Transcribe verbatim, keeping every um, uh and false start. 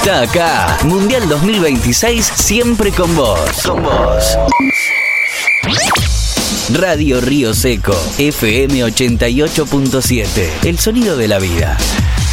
está acá. Mundial dos mil veintiséis, siempre con vos. Con vos. Radio Río Seco, F M ochenta y ocho punto siete. El sonido de la vida.